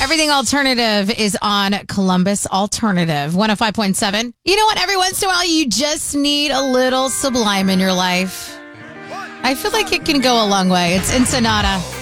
Everything Alternative is on Columbus Alternative 105.7. You know what? Every once in a while, you just need a little Sublime in your life. I feel like it can go a long way. It's Ensenada.